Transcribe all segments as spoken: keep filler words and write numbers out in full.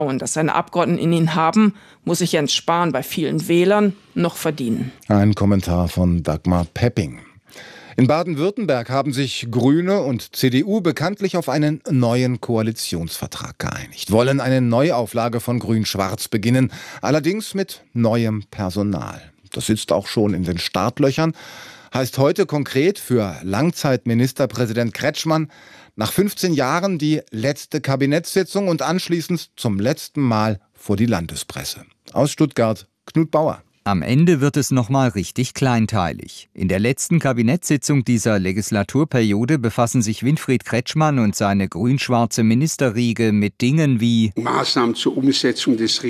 Und dass seine Abgeordneten in ihn haben, muss sich Jens Spahn bei vielen Wählern noch verdienen. Ein Kommentar von Dagmar Pepping. In Baden-Württemberg haben sich Grüne und C D U bekanntlich auf einen neuen Koalitionsvertrag geeinigt, wollen eine Neuauflage von Grün-Schwarz beginnen, allerdings mit neuem Personal. Das sitzt auch schon in den Startlöchern, heißt heute konkret für Langzeitministerpräsident Kretschmann nach fünfzehn Jahren die letzte Kabinettssitzung und anschließend zum letzten Mal vor die Landespresse. Aus Stuttgart, Knut Bauer. Am Ende wird es nochmal richtig kleinteilig. In der letzten Kabinettssitzung dieser Legislaturperiode befassen sich Winfried Kretschmann und seine grün-schwarze Ministerriege mit Dingen wie Maßnahmen zur Umsetzung des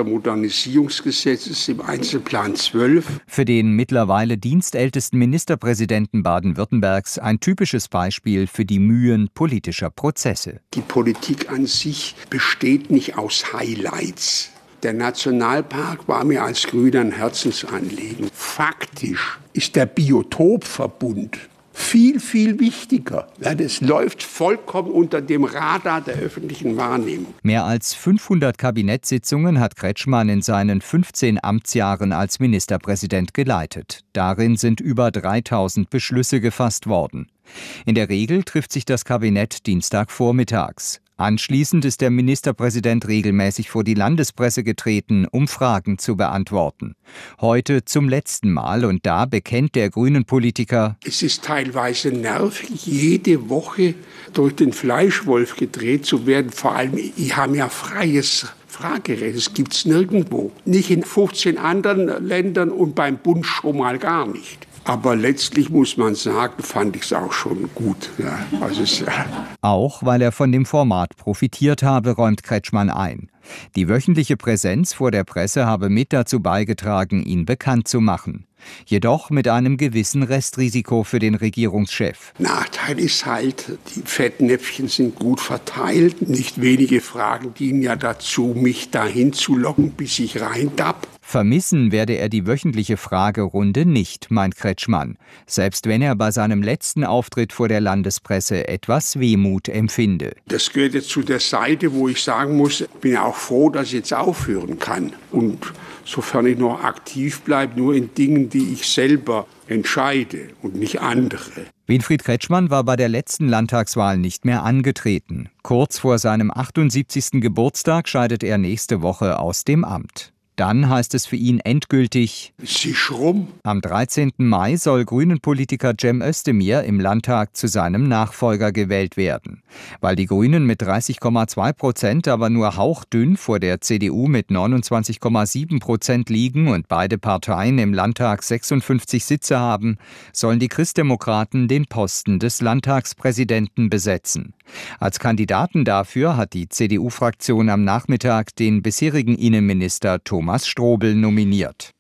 Registermodernisierungsgesetzes im Einzelplan zwölf. Für den mittlerweile dienstältesten Ministerpräsidenten Baden-Württembergs ein typisches Beispiel für die Mühen politischer Prozesse. Die Politik an sich besteht nicht aus Highlights. Der Nationalpark war mir als Grüner ein Herzensanliegen. Faktisch ist der Biotopverbund viel, viel wichtiger. Ja, das läuft vollkommen unter dem Radar der öffentlichen Wahrnehmung. Mehr als fünfhundert Kabinettssitzungen hat Kretschmann in seinen fünfzehn Amtsjahren als Ministerpräsident geleitet. Darin sind über dreitausend Beschlüsse gefasst worden. In der Regel trifft sich das Kabinett Dienstagvormittags. Anschließend ist der Ministerpräsident regelmäßig vor die Landespresse getreten, um Fragen zu beantworten. Heute zum letzten Mal und da bekennt der Grünen-Politiker: Es ist teilweise nervig, jede Woche durch den Fleischwolf gedreht zu werden. Vor allem, ich habe ja freies Fragerecht. Das gibt es nirgendwo. Nicht in fünfzehn anderen Ländern und beim Bund schon mal gar nicht. Aber letztlich muss man sagen, fand ich es auch schon gut. Ja, also es, ja. Auch weil er von dem Format profitiert habe, räumt Kretschmann ein. Die wöchentliche Präsenz vor der Presse habe mit dazu beigetragen, ihn bekannt zu machen. Jedoch mit einem gewissen Restrisiko für den Regierungschef. Nachteil ist halt, die Fettnäpfchen sind gut verteilt. Nicht wenige Fragen dienen ja dazu, mich dahin zu locken, bis ich reintapp. Vermissen werde er die wöchentliche Fragerunde nicht, meint Kretschmann. Selbst wenn er bei seinem letzten Auftritt vor der Landespresse etwas Wehmut empfinde. Das gehört jetzt zu der Seite, wo ich sagen muss, ich bin ja auch froh, dass ich jetzt aufhören kann. Und sofern ich noch aktiv bleibe, nur in Dingen, die ich selber entscheide und nicht andere. Winfried Kretschmann war bei der letzten Landtagswahl nicht mehr angetreten. Kurz vor seinem achtundsiebzigsten Geburtstag scheidet er nächste Woche aus dem Amt. Dann heißt es für ihn endgültig: Sicher rum. Am dreizehnten Mai soll Grünen-Politiker Cem Özdemir im Landtag zu seinem Nachfolger gewählt werden. Weil die Grünen mit dreißig Komma zwei Prozent aber nur hauchdünn vor der C D U mit neunundzwanzig Komma sieben Prozent liegen und beide Parteien im Landtag sechsundfünfzig Sitze haben, sollen die Christdemokraten den Posten des Landtagspräsidenten besetzen. Als Kandidaten dafür hat die C D U-Fraktion am Nachmittag den bisherigen Innenminister Thomas Strobel nominiert.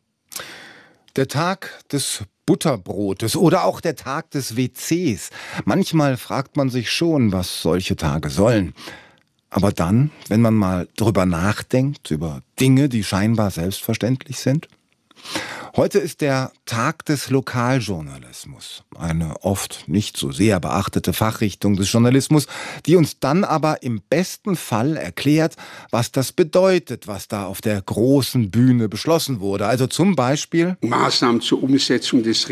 Der Tag des Butterbrotes oder auch der Tag des W Cs. Manchmal fragt man sich schon, was solche Tage sollen. Aber dann, wenn man mal drüber nachdenkt, über Dinge, die scheinbar selbstverständlich sind. Heute ist der Tag des Lokaljournalismus, eine oft nicht so sehr beachtete Fachrichtung des Journalismus, die uns dann aber im besten Fall erklärt, was das bedeutet, was da auf der großen Bühne beschlossen wurde. Also zum Beispiel Maßnahmen zur Umsetzung des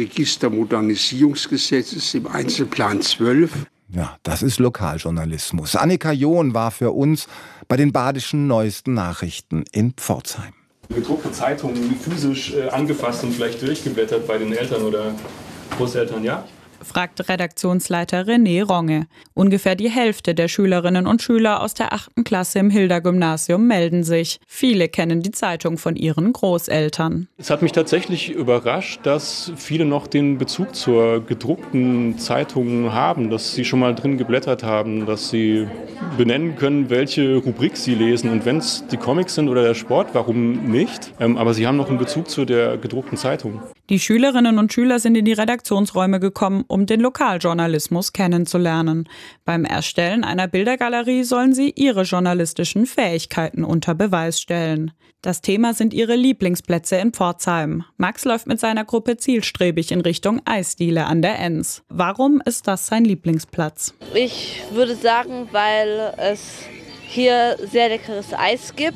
Registermodernisierungsgesetzes im Einzelplan zwölf. Ja, das ist Lokaljournalismus. Annika John war für uns bei den badischen neuesten Nachrichten in Pforzheim. Gedruckte Zeitungen physisch äh, angefasst und vielleicht durchgeblättert bei den Eltern oder Großeltern, ja? Fragt Redaktionsleiter René Ronge. Ungefähr die Hälfte der Schülerinnen und Schüler aus der achten Klasse im Hilda-Gymnasium melden sich. Viele kennen die Zeitung von ihren Großeltern. Es hat mich tatsächlich überrascht, dass viele noch den Bezug zur gedruckten Zeitung haben, dass sie schon mal drin geblättert haben, dass sie benennen können, welche Rubrik sie lesen. Und wenn es die Comics sind oder der Sport, warum nicht? Ähm, aber sie haben noch einen Bezug zu der gedruckten Zeitung. Die Schülerinnen und Schüler sind in die Redaktionsräume gekommen, um den Lokaljournalismus kennenzulernen. Beim Erstellen einer Bildergalerie sollen sie ihre journalistischen Fähigkeiten unter Beweis stellen. Das Thema sind ihre Lieblingsplätze in Pforzheim. Max läuft mit seiner Gruppe zielstrebig in Richtung Eisdiele an der Enns. Warum ist das sein Lieblingsplatz? Ich würde sagen, weil es hier sehr leckeres Eis gibt.